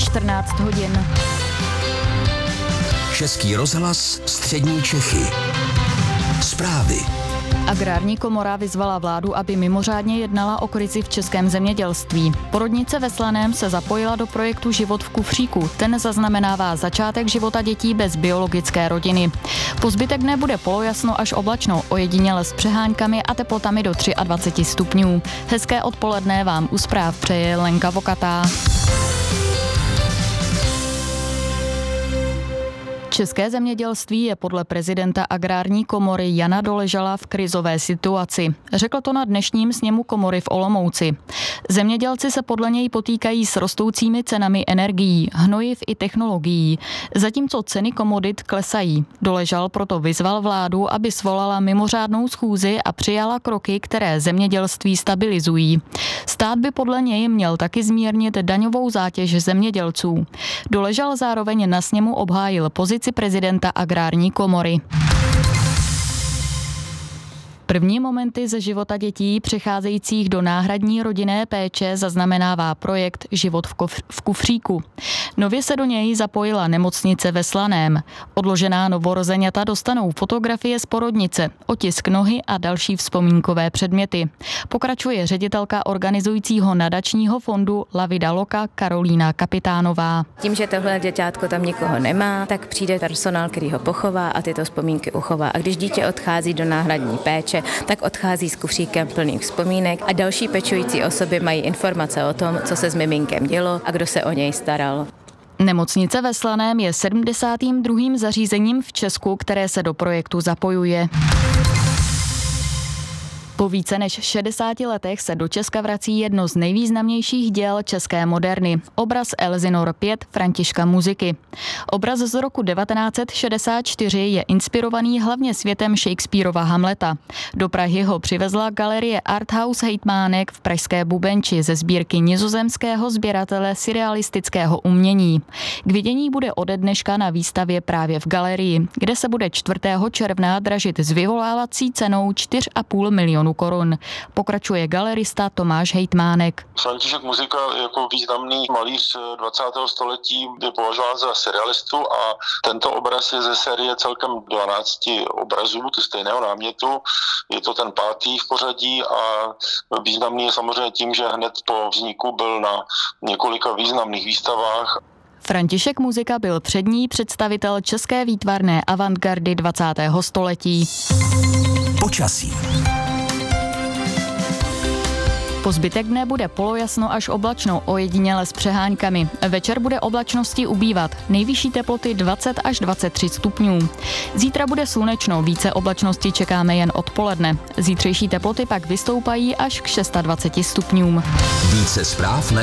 14 hodin. Český rozhlas Střední Čechy. Zprávy. Agrární komora vyzvala vládu, aby mimořádně jednala o krizi v českém zemědělství. Porodnice ve Slaném se zapojila do projektu Život v kufříku. Ten zaznamenává začátek života dětí bez biologické rodiny. Po zbytek dne bude polojasno až oblačno, ojediněle s přeháňkami a teplotami do 23 stupňů. Hezké odpoledne vám u zpráv přeje Lenka Vokatá. České zemědělství je podle prezidenta Agrární komory Jana Doležala v krizové situaci. Řekl to na dnešním sněmu komory v Olomouci. Zemědělci se podle něj potýkají s rostoucími cenami energií, hnojiv i technologií, zatímco ceny komodit klesají. Doležal proto vyzval vládu, aby svolala mimořádnou schůzi a přijala kroky, které zemědělství stabilizují. Stát by podle něj měl taky zmírnit daňovou zátěž zemědělců. Doležal zároveň na sněmu obhájil pozici prezidenta Agrární komory. První momenty ze života dětí přecházejících do náhradní rodinné péče zaznamenává projekt Život v kufříku. Nově se do něj zapojila nemocnice ve Slaném. Odložená novorozeňata dostanou fotografie z porodnice, otisk nohy a další vzpomínkové předměty. Pokračuje ředitelka organizujícího nadačního fondu La Vida Loca Karolína Kapitánová. Tím, že tohle děťátko tam nikoho nemá, tak přijde personál, který ho pochová a tyto vzpomínky uchová. A když dítě odchází do náhradní péče, tak odchází s kufříkem plným vzpomínek a další pečující osoby mají informace o tom, co se s miminkem dělo a kdo se o něj staral. Nemocnice ve Slaném je 72. zařízením v Česku, které se do projektu zapojuje. Po více než 60 letech se do Česka vrací jedno z nejvýznamnějších děl české moderny, obraz Elsinore 5 Františka Muziky. Obraz z roku 1964 je inspirovaný hlavně světem Shakespearova Hamleta. Do Prahy ho přivezla galerie Arthouse Hejtmánek v pražské Bubenči ze sbírky nizozemského sběratele surrealistického umění. K vidění bude ode dneška na výstavě právě v galerii, kde se bude 4. června dražit s vyvolávací cenou 4,5 milionu korun. Pokračuje galerista Tomáš Hejtmánek. František Muzika jako významný malíř 20. století je považován za surrealistu a tento obraz je ze série celkem 12 obrazů stejného námětu. Je to ten 5. v pořadí a významný je samozřejmě tím, že hned po vzniku byl na několika významných výstavách. František Muzika byl přední představitel české výtvarné avantgardy 20. století. Počasí. Po zbytek dne bude polojasno až oblačno, ojediněle s přeháňkami. Večer bude oblačnosti ubývat, nejvyšší teploty 20 až 23 stupňů. Zítra bude slunečno, více oblačnosti čekáme jen odpoledne. Zítřejší teploty pak vystoupají až k 26 stupňům. Více zpráv